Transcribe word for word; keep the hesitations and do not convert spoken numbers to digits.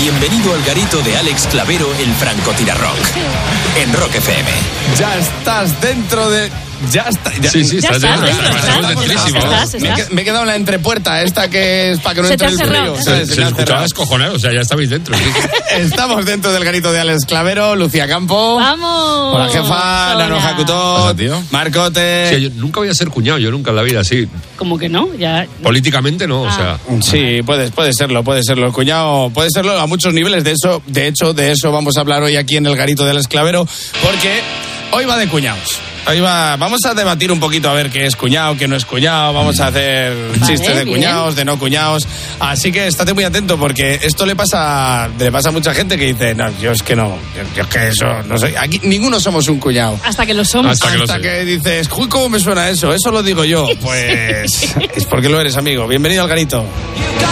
Bienvenido al garito de Alex Clavero, el francotirarrock. En Rock F M. Ya estás dentro de... Ya está. Ya, sí, sí, ya estás estás, dentro. estás, Estamos estás, dentrísimos. estás, estás. Me, he, me he quedado en la entrepuerta, esta que es para que no Se entre te el ha cerrado. frío. Se, ¿sabes? se, me ha escuchaba cerrado. descojonado, o sea, ya estabais dentro. ¿Sí? Estamos dentro del garito de Alex Clavero, Lucía Campo. ¡Vamos! Hola, jefa. Hola. Nano Hakuto. Pasa, tío. Marcote. Sí, yo nunca voy a ser cuñado, yo nunca en la vida, sí. ¿Cómo que no? Ya... Políticamente no, Ah. o sea... Sí, puede, puede serlo, puede serlo. El cuñado puede serlo a muchos niveles. De eso, de hecho, de eso vamos a hablar hoy aquí en el garito del Esclavero, porque hoy va de cuñados. Hoy va, vamos a debatir un poquito a ver qué es cuñado, qué no es cuñado. Vamos a hacer Vale, chistes de bien. cuñados, de no cuñados. Así que estate muy atento porque esto le pasa, le pasa a mucha gente que dice, no, yo es que no, yo, yo es que eso, no sé. Aquí ninguno somos un cuñado. Hasta que lo somos. Hasta que lo Hasta sé. que dices, uy, ¿cómo me suena eso? Eso lo digo yo. Pues es porque lo eres, amigo. Bienvenido al garito.